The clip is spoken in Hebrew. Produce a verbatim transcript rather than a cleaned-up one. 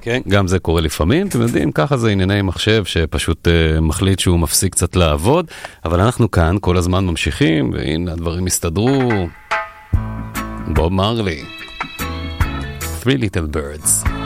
כן, גם זה קורה לפעמים, אתם יודעים, ככה זה ענייני מחשב שפשוט uh, מחליט שהוא מפסיק קצת לעבוד, אבל אנחנו כאן כל הזמן ממשיכים, והנה הדברים הסתדרו. בוב מרלי. Three Little Birds.